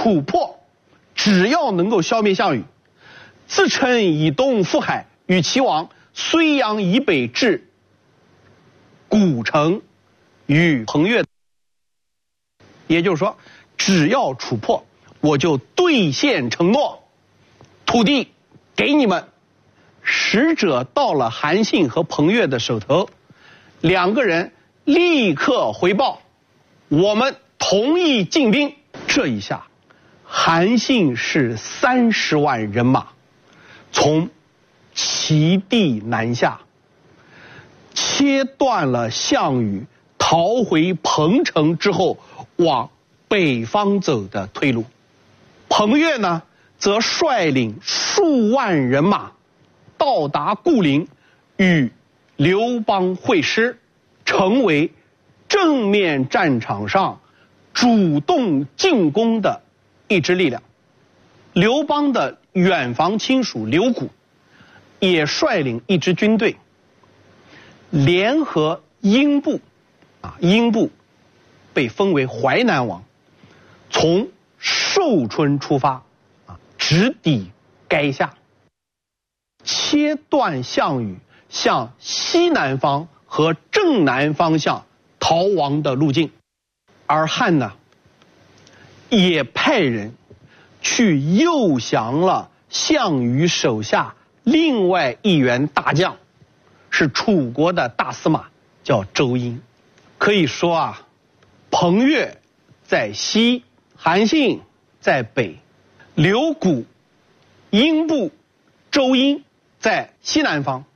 楚破，只要能够消灭项羽，自称以东赴海，与齐王睢阳以北至古城与彭越。也就是说，只要楚破，我就兑现承诺，土地给你们。使者到了韩信和彭越的手头，两个人立刻回报，我们同意进兵。这一下，韩信是30万人马从齐地南下，切断了项羽逃回彭城之后往北方走的退路。彭越呢，则率领数万人马到达固陵，与刘邦会师，成为正面战场上主动进攻的一支力量。刘邦的远房亲属刘祜也率领一支军队，联合英布，英布被封为淮南王，从寿春出发，直抵垓下，切断项羽向西南方和正南方向逃亡的路径。而汉呢，也派人去诱降了项羽手下另外一员大将，是楚国的大司马，叫周婴。可以说啊，彭越在西，韩信在北，刘祜、英布、周婴在西南方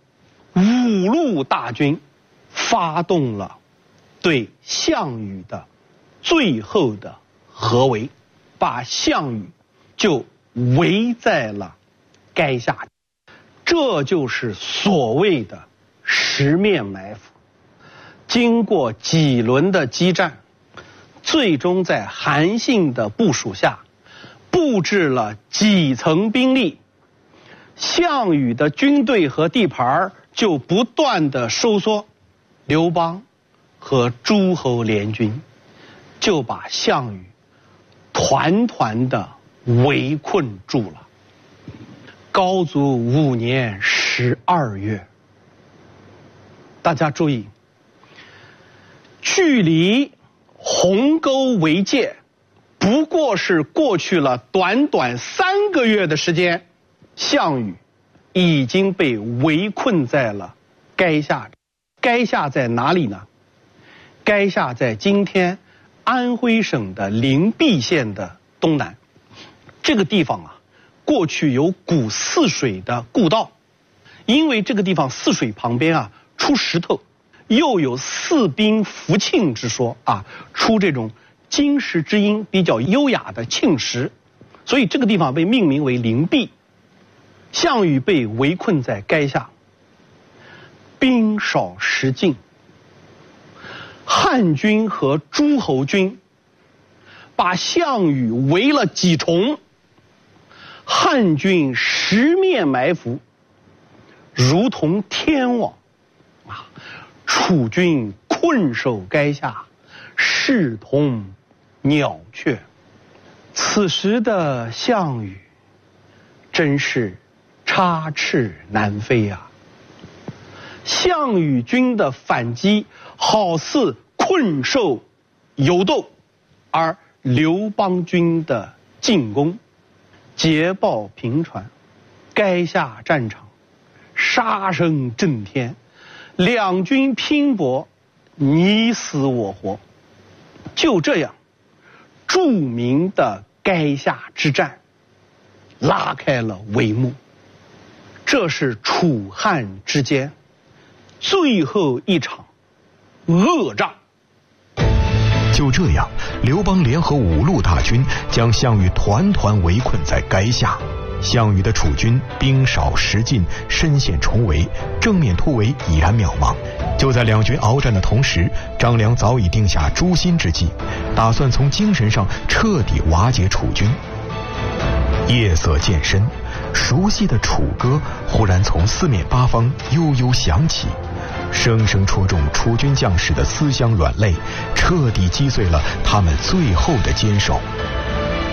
，5路大军发动了对项羽的最后的合围，把项羽就围在了垓下。这就是所谓的十面埋伏。经过几轮的激战，最终在韩信的部署下，布置了几层兵力，项羽的军队和地盘就不断的收缩，刘邦和诸侯联军就把项羽团团的围困住了。高祖5年12月，大家注意，距离鸿沟为界不过是过去了短短3个月的时间，项羽已经被围困在了垓下。垓下在哪里呢？垓下在今天安徽省的灵璧县的东南。这个地方啊，过去有古泗水的故道，因为这个地方泗水旁边啊出石头，又有四兵符磬之说啊，出这种金石之音比较优雅的磬石，所以这个地方被命名为灵璧。项羽被围困在垓下，兵少食尽，汉军和诸侯军把项羽围了几重，汉军十面埋伏，如同天网啊！楚军困守垓下，视同鸟雀。此时的项羽真是插翅难飞啊！项羽军的反击好似困兽犹斗，而刘邦军的进攻捷报频传，垓下战场杀声震天，两军拼搏，你死我活。就这样，著名的垓下之战拉开了帷幕。这是楚汉之间最后一场恶战。 就这样，刘邦联合5路大军将项羽团团围困在垓下。项羽的楚军兵少食尽，身陷重围，正面突围已然渺茫。就在两军鏖战的同时，张良早已定下诛心之计，打算从精神上彻底瓦解楚军。夜色渐深，熟悉的楚歌忽然从四面八方悠悠响起，生生戳中楚军将士的思乡软肋，彻底击碎了他们最后的坚守。